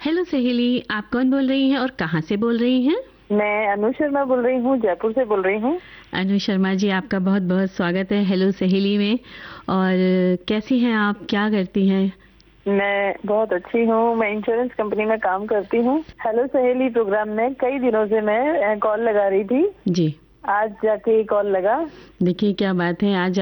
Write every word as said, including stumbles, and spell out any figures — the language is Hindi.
हेलो सहेली, आप कौन बोल रही हैं और कहाँ से बोल रही हैं? मैं अनु शर्मा बोल रही हूँ, जयपुर से बोल रही हूँ। अनु शर्मा जी, आपका बहुत बहुत स्वागत है हेलो सहेली में। और कैसी हैं आप, क्या करती हैं? मैं बहुत अच्छी हूँ। मैं इंश्योरेंस कंपनी में काम करती हूँ। हेलो सहेली प्रोग्राम में कई दिनों से मैं कॉल लगा रही थी। जी। आज जाके कॉल लगा। देखिए क्या बात है, आज